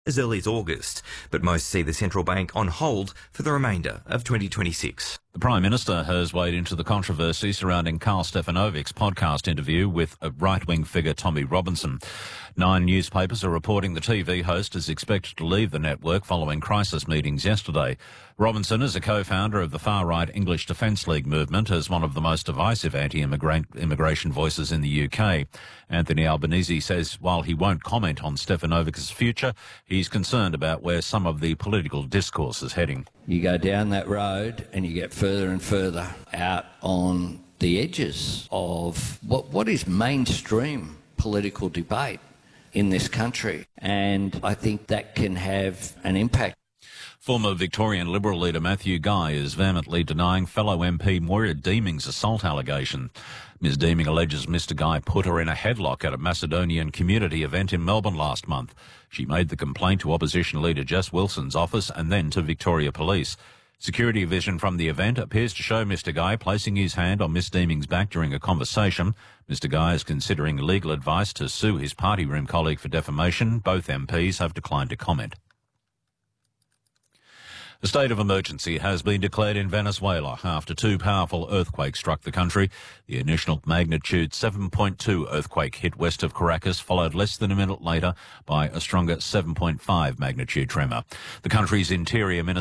as early as August, but most see the central bank on hold for the remainder of 2026. The Prime Minister has weighed into the controversy surrounding Karl Stefanovic's podcast interview with a right-wing figure Tommy Robinson. 9 newspapers are reporting the TV host is expected to leave the network following crisis meetings yesterday. Robinson is a co-founder of the far-right English Defence League movement as one of the most divisive anti-immigration voices in the UK. Anthony Albanese says while he won't comment on Stefanovic's future, he's concerned about where some of the political discourse is heading. You go down that road and you get further and further out on the edges of what is mainstream political debate in this country. And I think that can have an impact. Former Victorian Liberal leader Matthew Guy is vehemently denying fellow MP Moira Deeming's assault allegation. Ms Deeming alleges Mr Guy put her in a headlock at a Macedonian community event in Melbourne last month. She made the complaint to opposition leader Jess Wilson's office and then to Victoria Police. Security vision from the event appears to show Mr Guy placing his hand on Ms Deeming's back during a conversation. Mr Guy is considering legal advice to sue his party room colleague for defamation. Both MPs have declined to comment. A state of emergency has been declared in Venezuela after 2 powerful earthquakes struck the country. The initial magnitude 7.2 earthquake hit west of Caracas, followed less than a minute later by a stronger 7.5 magnitude tremor. The country's interior minister